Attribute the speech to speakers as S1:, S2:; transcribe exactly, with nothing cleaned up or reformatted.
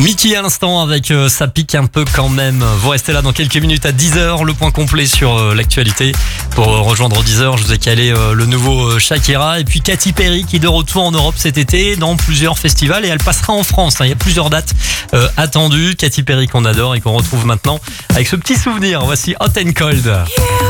S1: Mickey à l'instant avec euh, ça pique un peu quand même. Vous restez là dans quelques minutes à dix heures, le point complet sur euh, l'actualité. Pour euh, rejoindre dix heures, je vous ai calé euh, le nouveau euh, Shakira et puis Katy Perry qui est de retour en Europe cet été dans plusieurs festivals et elle passera en France. Hein. Il y a plusieurs dates euh, attendues. Katy Perry qu'on adore et qu'on retrouve maintenant avec ce petit souvenir. Voici Hot and Cold.